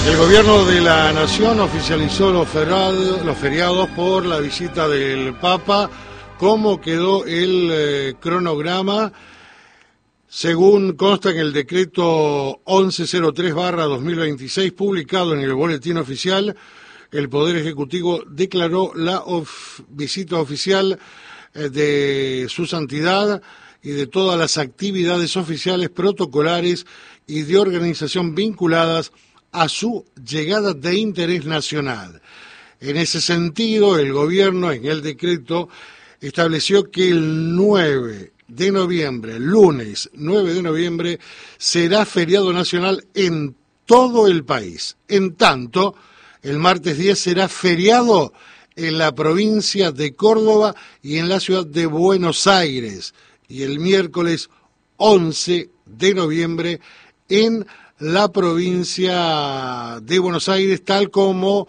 El gobierno de la Nación oficializó los feriados por la visita del Papa. ¿Cómo quedó el cronograma? Según consta en el decreto 1103/2026, publicado en el Boletín Oficial, el Poder Ejecutivo declaró la visita oficial de su santidad y de todas las actividades oficiales, protocolares y de organización vinculadas a su llegada de interés nacional. En ese sentido, el gobierno en el decreto estableció que el 9 de noviembre, lunes 9 de noviembre, será feriado nacional en todo el país. En tanto, el martes 10 será feriado en la provincia de Córdoba y en la ciudad de Buenos Aires. Y el miércoles 11 de noviembre en la provincia de Buenos Aires, tal como